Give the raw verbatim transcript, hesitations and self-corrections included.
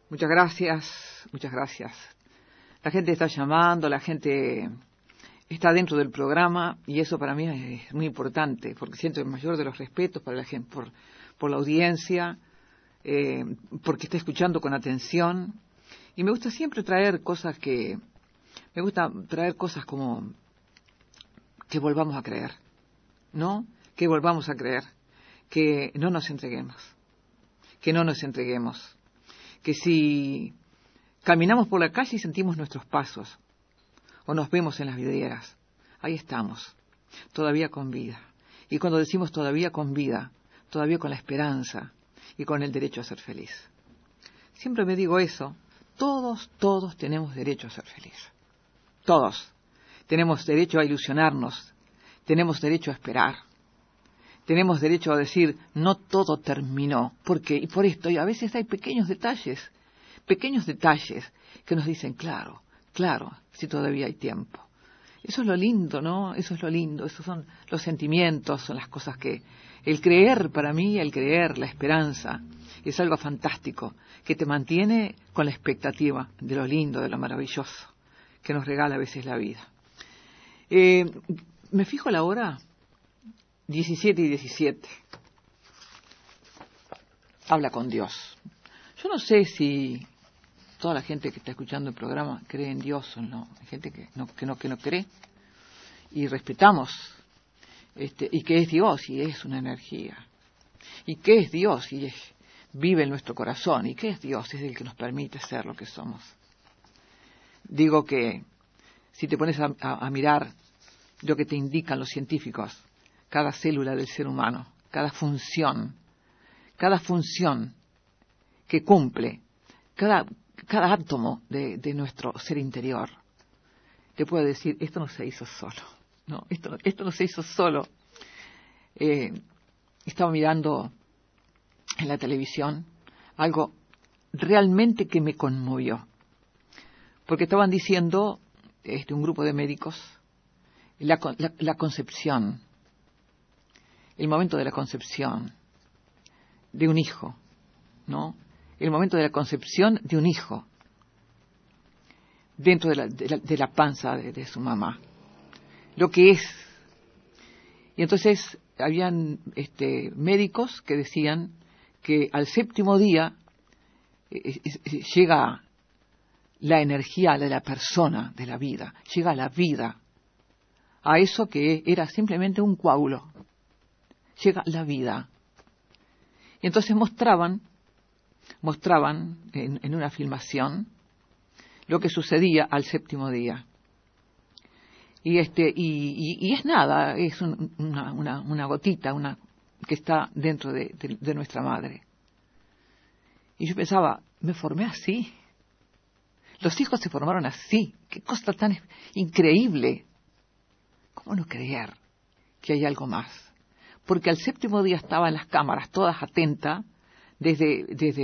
Muchas gracias, muchas gracias. La gente está llamando, la gente está dentro del programa y eso para mí es muy importante porque siento el mayor de los respetos para la gente, por, por la audiencia, eh, porque está escuchando con atención y me gusta siempre traer cosas que, me gusta traer cosas como que volvamos a creer, ¿no? Que volvamos a creer, que no nos entreguemos, que no nos entreguemos, que si caminamos por la calle y sentimos nuestros pasos, o nos vemos en las vidrieras, ahí estamos, todavía con vida. Y cuando decimos todavía con vida, todavía con la esperanza y con el derecho a ser feliz. Siempre me digo eso, todos, todos tenemos derecho a ser feliz. Todos. Tenemos derecho a ilusionarnos, tenemos derecho a esperar, tenemos derecho a decir, no todo terminó, porque, y por esto, y a veces hay pequeños detalles, pequeños detalles que nos dicen, claro, claro, si todavía hay tiempo. Eso es lo lindo, ¿no? Eso es lo lindo, esos son los sentimientos, son las cosas que... El creer, para mí, el creer, la esperanza, es algo fantástico, que te mantiene con la expectativa de lo lindo, de lo maravilloso, que nos regala a veces la vida. Eh, me fijo la hora, diecisiete y diecisiete. Habla con Dios. Yo no sé si toda la gente que está escuchando el programa cree en Dios o no. Hay gente que no, que no, que no cree. Y respetamos. Este, y que es Dios y es una energía. Y que es Dios y es, vive en nuestro corazón. Y que es Dios es el que nos permite ser lo que somos. Digo que si te pones a, a, a mirar lo que te indican los científicos, cada célula del ser humano, cada función, cada función que cumple, cada, cada átomo de, de nuestro ser interior, te puede decir, esto no se hizo solo, no, esto, esto no se hizo solo. Eh, estaba mirando en la televisión algo realmente que me conmovió, porque estaban diciendo, este, un grupo de médicos, la, la, la concepción, el momento de la concepción de un hijo, ¿no? El momento de la concepción de un hijo dentro de la, de la, de la panza de, de su mamá, lo que es. Y entonces habían este, médicos que decían que al séptimo día eh, eh, llega la energía de la persona, de la vida, llega la vida a eso que era simplemente un coágulo, llega la vida. Y entonces mostraban mostraban en, en una filmación lo que sucedía al séptimo día. Y este y, y, y es nada, es un, una, una, una gotita una que está dentro de, de, de nuestra madre. Y yo pensaba, me formé así. Los hijos se formaron así. Qué cosa tan increíble. ¿Cómo no creer que hay algo más? Porque al séptimo día estaban las cámaras todas atentas desde, desde